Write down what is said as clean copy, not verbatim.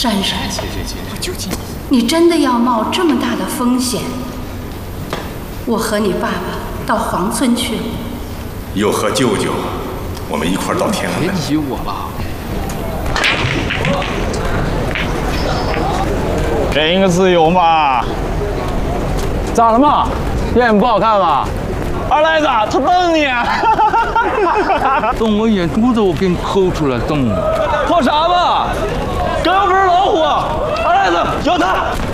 珊珊，我救救你！你真的要冒这么大的风险？我和你爸爸到黄村去了， 又和舅舅，我们一块儿到天安门。 别提我了。 给你个自由嘛！咋了嘛？电影不好看吗？二呆子，他瞪你！ 瞪我眼珠子，我给你抠出来瞪你。 跑啥嘛？刚又不是老虎！二呆子，咬他！